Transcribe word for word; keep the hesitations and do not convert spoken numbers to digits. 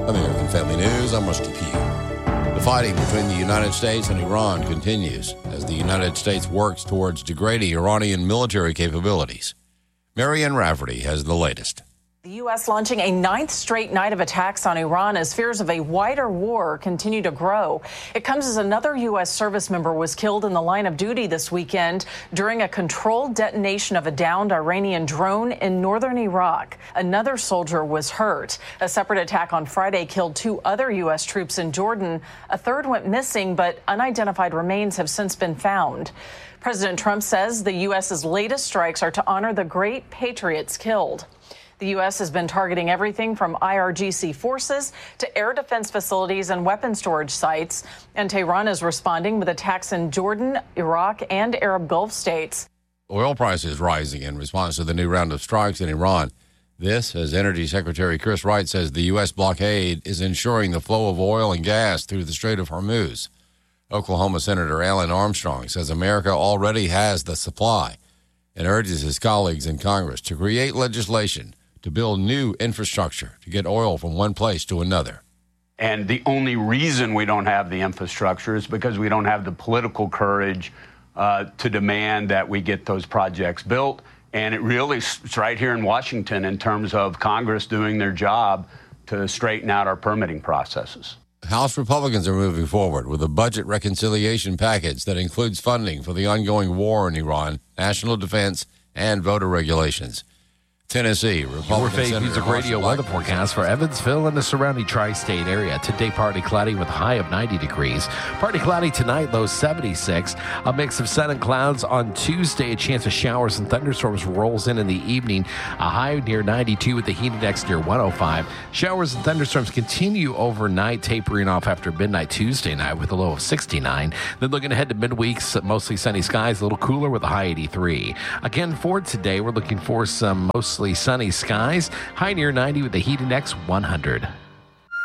American Family News, I'm Rusty Pugh. The fighting between the United States and Iran continues as the United States works towards degrading Iranian military capabilities. Marianne Rafferty has the latest. The U S launching a ninth straight night of attacks on Iran as fears of a wider war continue to grow. It comes as another U S service member was killed in the line of duty this weekend during a controlled detonation of a downed Iranian drone in northern Iraq. Another soldier was hurt. A separate attack on Friday killed two other U S troops in Jordan. A third went missing, but unidentified remains have since been found. President Trump says the U S's latest strikes are to honor the great patriots killed. The U S has been targeting everything from I R G C forces to air defense facilities and weapon storage sites. And Tehran is responding with attacks in Jordan, Iraq, and Arab Gulf states. Oil prices rising in response to the new round of strikes in Iran. This, as Energy Secretary Chris Wright says, the U S blockade is ensuring the flow of oil and gas through the Strait of Hormuz. Oklahoma Senator Alan Armstrong says America already has the supply and urges his colleagues in Congress to create legislation to build new infrastructure to get oil from one place to another. And the only reason we don't have the infrastructure is because we don't have the political courage uh, to demand that we get those projects built. And it really is right here in Washington in terms of Congress doing their job to straighten out our permitting processes. House Republicans are moving forward with a budget reconciliation package that includes funding for the ongoing war in Iran, national defense, and voter regulations. Tennessee, Republican Your Faith Senator Music Radio Marshall weather forecast for Evansville and the surrounding tri-state area. Today, partly cloudy with a high of ninety degrees. Partly cloudy tonight, low seventy-six. A mix of sun and clouds on Tuesday. A chance of showers and thunderstorms rolls in in the evening. A high near ninety-two with the heat index near one oh five. Showers and thunderstorms continue overnight, tapering off after midnight Tuesday night with a low of sixty-nine. Then looking ahead to midweek, mostly sunny skies, a little cooler with a high eighty-three. Again, for today, we're looking for some mostly sunny skies, high near ninety with the heat index one hundred.